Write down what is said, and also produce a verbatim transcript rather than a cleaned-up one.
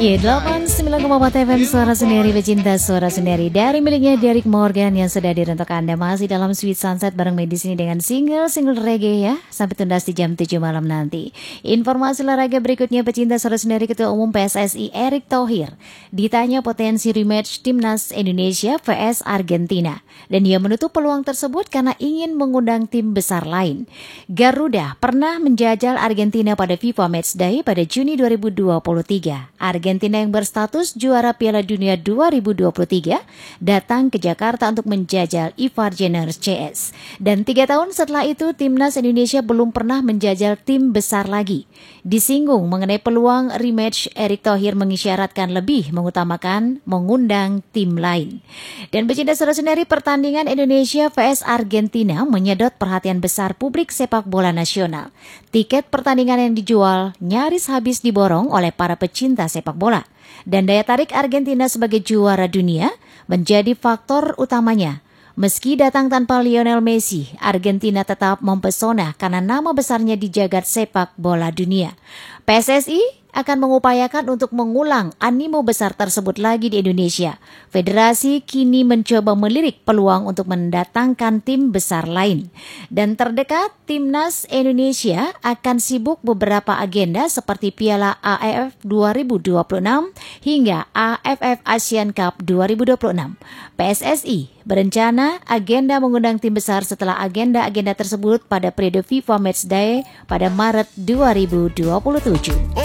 Iya, delapan puluh sembilan koma empat F M Suara Sendiri, pecinta Suara Sendiri dari miliknya Derek Morgan yang sudah hadir untuk Anda. Masih dalam Sweet Sunset bareng Medi sini dengan single-single reggae ya, sampai tuntas di jam tujuh malam nanti. Informasi olahraga berikutnya, pecinta Suara Sendiri. Ketua Umum P S S I Erick Thohir ditanya potensi rematch Timnas Indonesia vs Argentina, dan ia menutup peluang tersebut karena ingin mengundang tim besar lain. Garuda pernah menjajal Argentina pada FIFA Matchday pada Juni dua ribu dua puluh tiga. Argentina yang berstatus juara Piala Dunia dua ribu dua puluh tiga datang ke Jakarta untuk menjajal Ivar Jenner C S. Dan tiga tahun setelah itu, Timnas Indonesia belum pernah menjajal tim besar lagi. Disinggung mengenai peluang rematch, Erick Thohir mengisyaratkan lebih mengutamakan mengundang tim lain. Dan pecinta Suara Sendiri, pertandingan Indonesia vs Argentina menyedot perhatian besar publik sepak bola nasional. Tiket pertandingan yang dijual nyaris habis diborong oleh para pecinta sepak bola. Dan daya tarik Argentina sebagai juara dunia menjadi faktor utamanya. Meski datang tanpa Lionel Messi, Argentina tetap mempesona karena nama besarnya di jagat sepak bola dunia. P S S I akan mengupayakan untuk mengulang animo besar tersebut lagi di Indonesia. Federasi kini mencoba melirik peluang untuk mendatangkan tim besar lain. Dan terdekat, Timnas Indonesia akan sibuk beberapa agenda seperti Piala A F F dua ribu dua puluh enam hingga A F F Asian Cup dua ribu dua puluh enam. P S S I berencana agenda mengundang tim besar setelah agenda-agenda tersebut pada periode FIFA Matchday pada Maret dua ribu dua puluh tujuh.